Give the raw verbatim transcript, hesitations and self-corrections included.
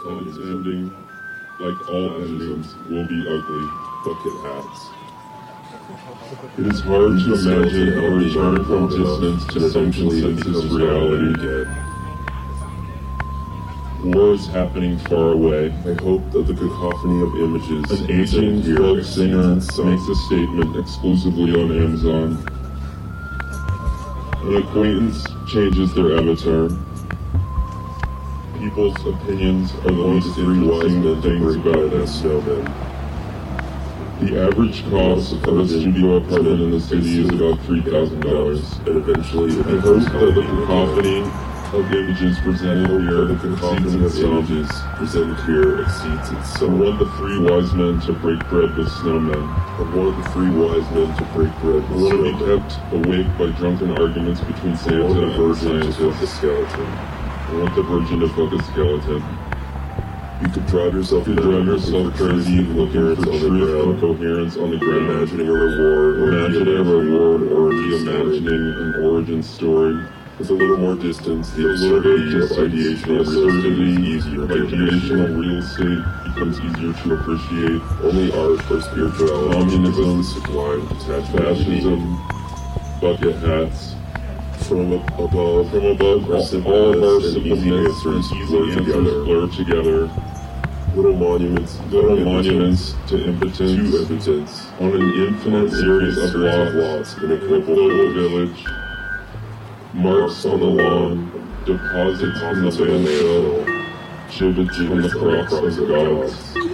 And its ending, like all endings, will be ugly. Bucket hats. It is hard to imagine a return from distance to some consensus reality. Again. War is happening far away. I hope that the cacophony of images An aging folk singer makes a statement exclusively on Amazon. An acquaintance changes their avatar. People's opinions are the least interesting things about them. Snowmen. The average cost of a studio apartment in the city is about three thousand dollars. And eventually it I hope that the cacophony of images presented here the cacophony exceeds of its images presented here exceeds its I sum. want the three wise men to break bread with snowmen. I want the three wise men to break bread I with want to be snowmen. kept awake by drunken arguments between I Santa want the and virgin to fuck a scientists. skeleton. I want the virgin to fuck a skeleton. You could drive yourself You could drive yourself crazy looking for truth and coherence on the ground. Imagining a reward, or Imagining a reward or reimagining an origin story. with a little more distance, the A little bit absurdity of of ideation the and real estate absurdity, is easier to ideation appreciate. of real estate becomes easier to appreciate. Only art or spirituality Communism, was the sublime detachment of Fascism, meaning. bucket hats. From ab- above, From above, our all, all of our simpleness and easy simpleness and answers easy blur answers together. blur together. Little monuments, Little to monuments to to impotence impotence. on an infinite series of lots lots in a in a global global village. village. Marks on the lawn, deposits in the landfill, gibbets from the crops of gods.